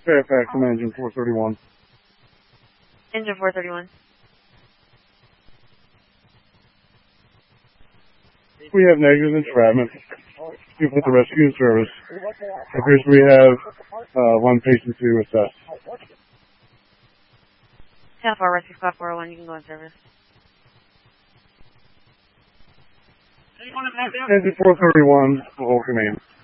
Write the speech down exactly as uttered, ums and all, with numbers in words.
Fairfax from engine four thirty-one. Engine four thirty-one. We have negatives entrapment. We put the rescue in service. Appears we have uh, one patient to assess. Half hour rescue squad four oh one, you can go in service. Engine four thirty-one will hold remain.